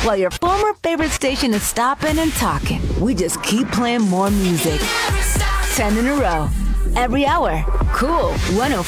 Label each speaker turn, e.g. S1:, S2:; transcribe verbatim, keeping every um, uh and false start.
S1: While your former favorite station is stopping and talking, we just keep playing more music. ten in a row. Every hour. Cool. one oh